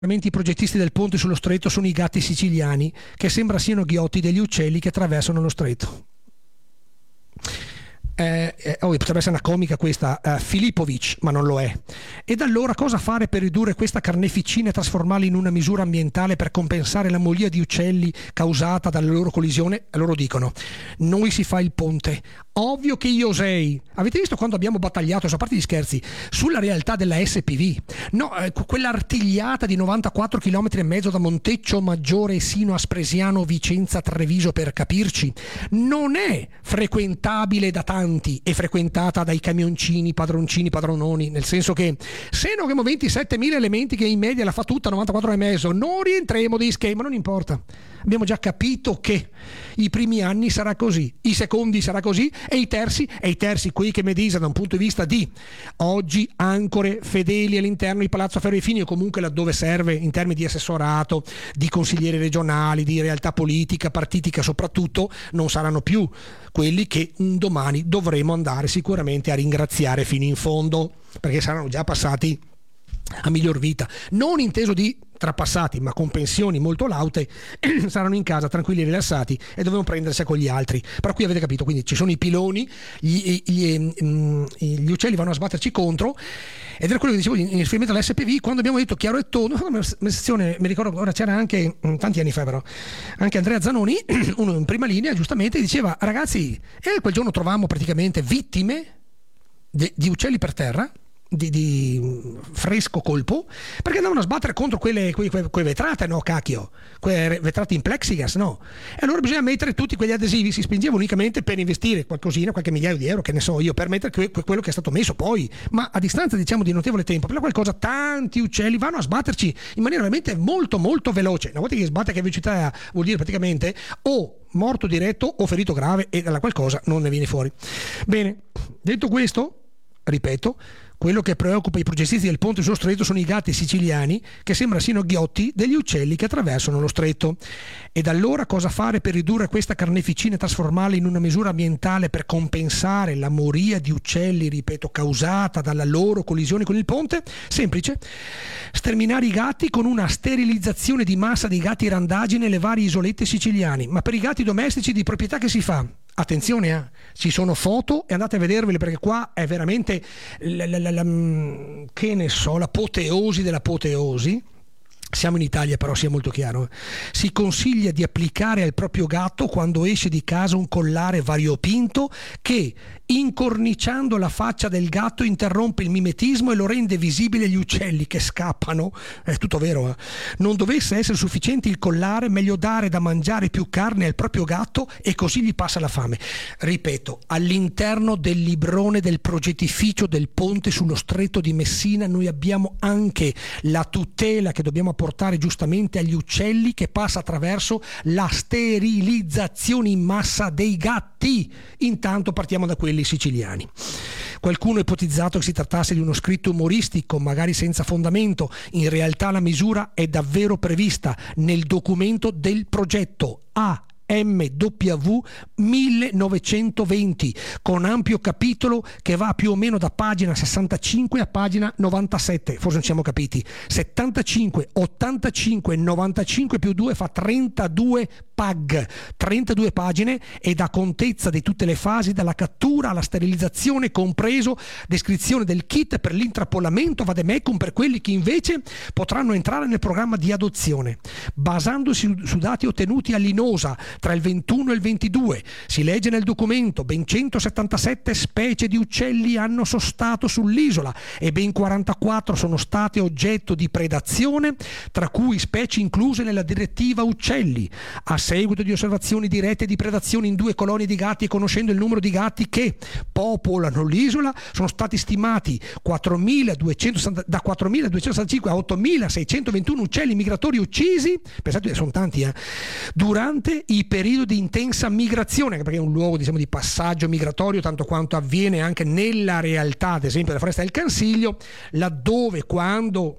I progettisti del ponte sullo stretto sono i gatti siciliani, che sembra siano ghiotti degli uccelli che attraversano lo stretto. Potrebbe essere una comica questa, Filipovic, ma non lo è. Ed allora cosa fare per ridurre questa carneficina e trasformarla in una misura ambientale per compensare la molia di uccelli causata dalla loro collisione? Loro dicono: noi si fa il ponte. Ovvio che io sei. Avete visto quando abbiamo battagliato, a parte gli scherzi, sulla realtà della SPV? No, quell'artigliata di 94 km e mezzo da Monteccio Maggiore sino a Spresiano, Vicenza, Treviso, per capirci, non è frequentabile da tanti e frequentata dai camioncini, padroncini, padrononi, nel senso che se noi abbiamo 27.000 elementi che in media la fa tutta 94 e mezzo, non rientriamo di schema, non importa. Abbiamo già capito che i primi anni sarà così, i secondi sarà così e i terzi, quelli che medisa da un punto di vista di oggi ancore fedeli all'interno di Palazzo Ferrofini o comunque laddove serve in termini di assessorato, di consiglieri regionali, di realtà politica, partitica soprattutto, non saranno più quelli che un domani dovremo andare sicuramente a ringraziare fino in fondo, perché saranno già passati a miglior vita, non inteso di trapassati, ma con pensioni molto laute, saranno in casa tranquilli e rilassati e dovevano prendersi con gli altri. Però qui avete capito, quindi ci sono i piloni, gli uccelli vanno a sbatterci contro, ed era quello che dicevo in riferimento all'SPV, quando abbiamo detto chiaro e tondo, mi ricordo, ora c'era anche tanti anni fa, però anche Andrea Zanoni, uno in prima linea, giustamente diceva: ragazzi, quel giorno trovavamo praticamente vittime di uccelli per terra, di fresco colpo, perché andavano a sbattere contro quelle vetrate, no cacchio, quelle vetrate in plexigas, no, e allora bisogna mettere tutti quegli adesivi. Si spingeva unicamente per investire qualcosina, qualche migliaio di euro, che ne so io, per mettere quello che è stato messo poi, ma a distanza diciamo di notevole tempo, per qualcosa tanti uccelli vanno a sbatterci in maniera veramente molto molto veloce. Una volta che sbatte, che velocità vuol dire praticamente o morto diretto o ferito grave, e dalla qualcosa non ne viene fuori. Bene, detto questo, ripeto, quello che preoccupa i progettisti del ponte sullo stretto sono i gatti siciliani, che sembra siano ghiotti degli uccelli che attraversano lo stretto. Ed allora cosa fare per ridurre questa carneficina e trasformarla in una misura ambientale per compensare la moria di uccelli, ripeto, causata dalla loro collisione con il ponte? Semplice: sterminare i gatti con una sterilizzazione di massa di gatti randagi nelle varie isolette siciliane. Ma per i gatti domestici di proprietà che si fa? Attenzione, ci sono foto e andate a vedervele, perché qua è veramente che ne so, l'apoteosi dell'apoteosi. Siamo in Italia, però sia molto chiaro. Si consiglia di applicare al proprio gatto quando esce di casa un collare variopinto che, incorniciando la faccia del gatto, interrompe il mimetismo e lo rende visibile agli uccelli che scappano. È tutto vero, eh? Non dovesse essere sufficiente il collare, meglio dare da mangiare più carne al proprio gatto e così gli passa la fame. Ripeto, all'interno del librone del progettificio del ponte sullo stretto di Messina noi abbiamo anche la tutela che dobbiamo portare giustamente agli uccelli, che passa attraverso la sterilizzazione in massa dei gatti. Intanto partiamo da quelli siciliani. Qualcuno ha ipotizzato che si trattasse di uno scritto umoristico, magari senza fondamento. In realtà la misura è davvero prevista nel documento del progetto AMW 1920, con ampio capitolo che va più o meno da pagina 65 a pagina 97, forse non ci siamo capiti, 75, 85, 95 più 2 fa 32 PAG, 32 pagine, e dà contezza di tutte le fasi, dalla cattura alla sterilizzazione, compreso descrizione del kit per l'intrappolamento vademecum per quelli che invece potranno entrare nel programma di adozione. Basandosi su dati ottenuti all'INOSA tra il 21 e il 22, si legge nel documento: ben 177 specie di uccelli hanno sostato sull'isola e ben 44 sono state oggetto di predazione, tra cui specie incluse nella direttiva uccelli. A seguito di osservazioni dirette di predazione in 2 colonie di gatti e conoscendo il numero di gatti che popolano l'isola, sono stati stimati 4.265 a 8.621 uccelli migratori uccisi, pensate, sono tanti, durante i periodi di intensa migrazione, perché è un luogo, diciamo, di passaggio migratorio, tanto quanto avviene anche nella realtà, ad esempio, della foresta del Cansiglio, laddove, quando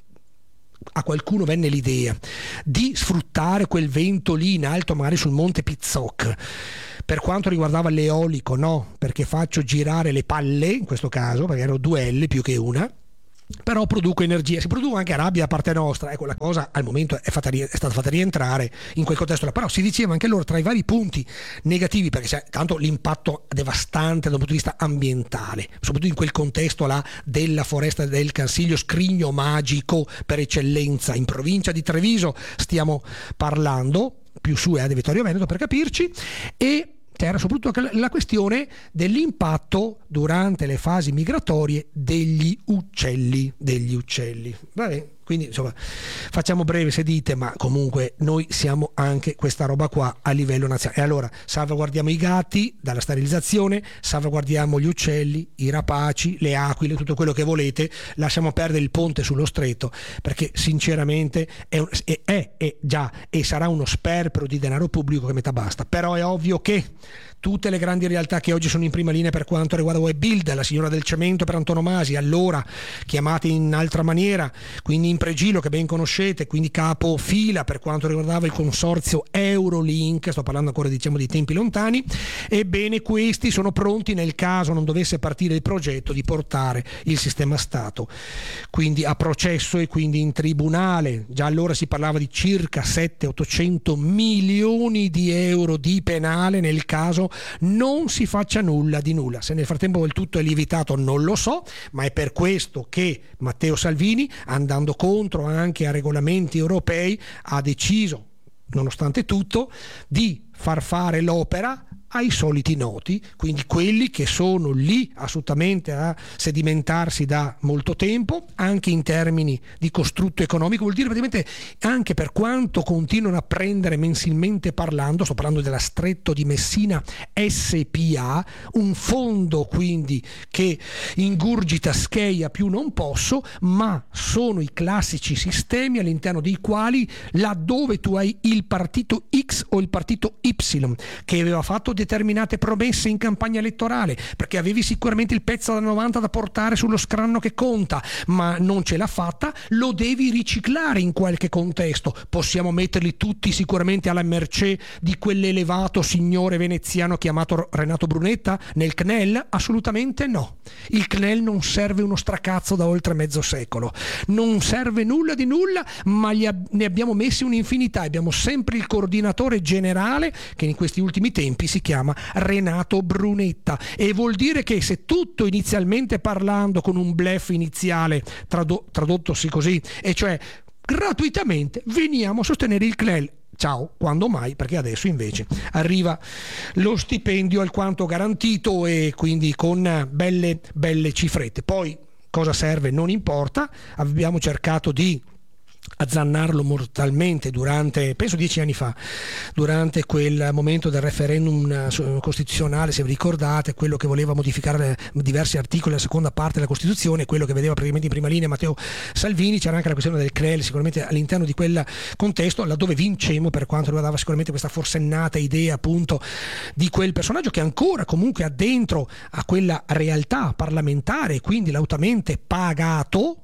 a qualcuno venne l'idea di sfruttare quel vento lì in alto, magari sul monte Pizzoc, per quanto riguardava l'eolico, no, perché faccio girare le palle, in questo caso, perché erano 2 L più che una, però produco energia, si produce anche rabbia da parte nostra. Ecco, la cosa al momento è stata fatta rientrare in quel contesto là, però si diceva anche loro, tra i vari punti negativi, perché c'è tanto l'impatto devastante dal punto di vista ambientale, soprattutto in quel contesto là della foresta del Cansiglio, scrigno magico per eccellenza, in provincia di Treviso stiamo parlando, più su è di Vittorio Veneto per capirci, e c'era soprattutto la questione dell'impatto durante le fasi migratorie degli uccelli. Vabbè, quindi insomma facciamo breve se dite, ma comunque noi siamo anche questa roba qua a livello nazionale. E allora salvaguardiamo i gatti dalla sterilizzazione, salvaguardiamo gli uccelli, i rapaci, le aquile, tutto quello che volete, lasciamo perdere il ponte sullo stretto, perché sinceramente è già e sarà uno sperpero di denaro pubblico che metà basta. Però è ovvio che tutte le grandi realtà che oggi sono in prima linea per quanto riguarda Webuild, la signora del cemento per antonomasia, allora chiamate in altra maniera, quindi in Pregilo che ben conoscete, quindi capofila per quanto riguardava il consorzio Eurolink, sto parlando ancora diciamo di tempi lontani, ebbene questi sono pronti nel caso non dovesse partire il progetto di portare il sistema Stato quindi a processo e quindi in tribunale. Già allora si parlava di circa 700-800 milioni di euro di penale nel caso non si faccia nulla di nulla. Se nel frattempo il tutto è lievitato non lo so, ma è per questo che Matteo Salvini, andando contro anche a regolamenti europei, ha deciso, nonostante tutto, di far fare l'opera ai soliti noti, quindi quelli che sono lì assolutamente a sedimentarsi da molto tempo, anche in termini di costrutto economico, vuol dire praticamente anche per quanto continuano a prendere mensilmente parlando, sto parlando della Stretto di Messina SPA, un fondo quindi che ingurgita scheia più non posso, ma sono i classici sistemi all'interno dei quali laddove tu hai il partito X o il partito Y che aveva fatto determinate promesse in campagna elettorale, perché avevi sicuramente il pezzo da 90 da portare sullo scranno che conta, ma non ce l'ha fatta, lo devi riciclare in qualche contesto. Possiamo metterli tutti sicuramente alla mercé di quell'elevato signore veneziano chiamato Renato Brunetta nel CNEL? Assolutamente no. Il CNEL non serve uno stracazzo da oltre mezzo secolo, non serve nulla di nulla, ma ne abbiamo messi un'infinità. Abbiamo sempre il coordinatore generale che in questi ultimi tempi si chiama Renato Brunetta, e vuol dire che se tutto inizialmente parlando con un bluff iniziale tradottosi così, e cioè gratuitamente veniamo a sostenere il CNEL, ciao, quando mai? Perché adesso invece arriva lo stipendio alquanto garantito e quindi con belle cifrette. Poi cosa serve non importa, abbiamo cercato di azzannarlo mortalmente durante, penso 10 anni fa, durante quel momento del referendum costituzionale, se vi ricordate, quello che voleva modificare diversi articoli della seconda parte della Costituzione, quello che vedeva praticamente in prima linea Matteo Salvini. C'era anche la questione del CNEL sicuramente all'interno di quel contesto, laddove vincemmo per quanto riguardava sicuramente questa forsennata idea appunto di quel personaggio che ancora comunque ha dentro a quella realtà parlamentare, quindi lautamente pagato,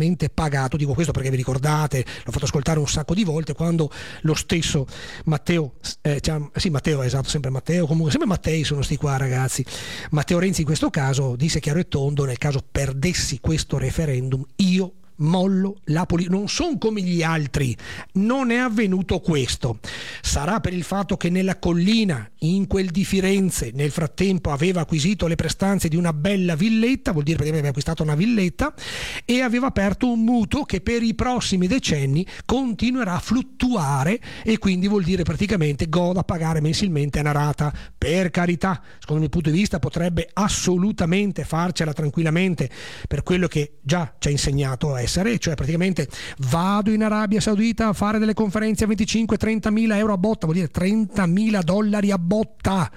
dico questo perché vi ricordate, l'ho fatto ascoltare un sacco di volte, quando lo stesso Matteo, Matteo, esatto, sempre Matteo, comunque sempre Mattei sono sti qua ragazzi, Matteo Renzi in questo caso disse chiaro e tondo: nel caso perdessi questo referendum io mollo la politica, non sono come gli altri, non è avvenuto questo. Sarà per il fatto che nella collina, in quel di Firenze, nel frattempo aveva acquisito le prestanze di una bella villetta, vuol dire che aveva acquistato una villetta e aveva aperto un mutuo che per i prossimi decenni continuerà a fluttuare, e quindi vuol dire praticamente goda a pagare mensilmente una rata. Per carità, secondo il mio punto di vista potrebbe assolutamente farcela tranquillamente per quello che già ci ha insegnato a essere, cioè praticamente vado in Arabia Saudita a fare delle conferenze a 25-30 mila euro a botta, vuol dire 30 mila dollari a botta,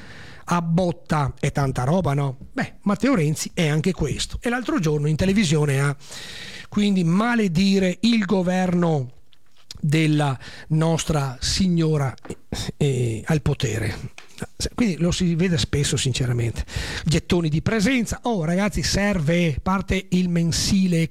è tanta roba, no? Beh, Matteo Renzi è anche questo, e l'altro giorno in televisione ha quindi maledire il governo della nostra signora al potere, quindi lo si vede spesso sinceramente, gettoni di presenza. Ragazzi, serve, parte il mensile che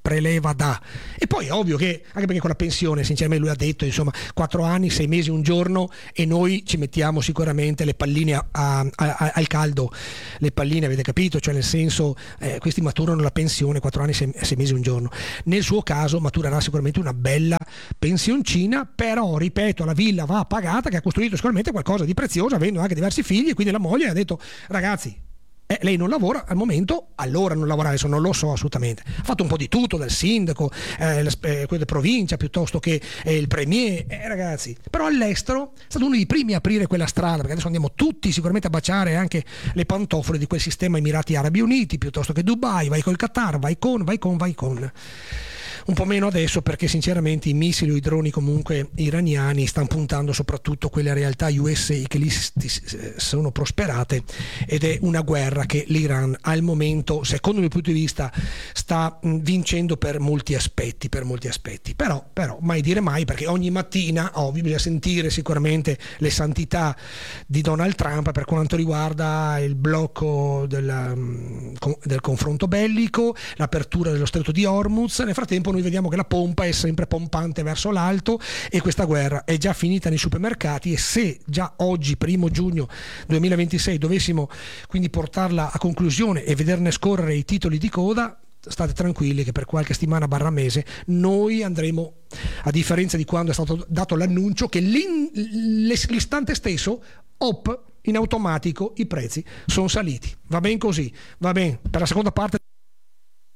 preleva da. E poi è ovvio che, anche perché con la pensione, sinceramente lui ha detto, insomma, 4 anni, 6 mesi, un giorno, e noi ci mettiamo sicuramente le palline al caldo. Le palline, avete capito? Cioè nel senso, questi maturano la pensione 4 anni, 6 mesi, un giorno. Nel suo caso maturerà sicuramente una bella pensioncina, però ripeto, la villa va pagata, che ha costruito sicuramente qualcosa di prezioso, avendo anche diversi figli, e quindi la moglie ha detto: ragazzi, lei non lavora al momento, allora non lavora, adesso non lo so assolutamente. Ha fatto un po' di tutto, dal sindaco, quello di provincia, piuttosto che il premier, ragazzi. Però all'estero è stato uno dei primi a aprire quella strada, perché adesso andiamo tutti sicuramente a baciare anche le pantofole di quel sistema Emirati Arabi Uniti, piuttosto che Dubai, vai col Qatar, vai con. Un po' meno adesso, perché sinceramente i missili o i droni comunque iraniani stanno puntando soprattutto quelle realtà USA che lì sono prosperate, ed è una guerra che l'Iran al momento, secondo il mio punto di vista, sta vincendo per molti aspetti. Però mai dire mai, perché ogni mattina bisogna sentire sicuramente le santità di Donald Trump per quanto riguarda il blocco del confronto bellico, l'apertura dello stretto di Hormuz. Nel frattempo noi vediamo che la pompa è sempre pompante verso l'alto, e questa guerra è già finita nei supermercati, e se già oggi, 1 giugno 2026, dovessimo quindi portarla a conclusione e vederne scorrere i titoli di coda, state tranquilli che per qualche settimana / mese noi andremo, a differenza di quando è stato dato l'annuncio, che l'istante stesso in automatico i prezzi sono saliti. Va bene così, va bene. Per la seconda parte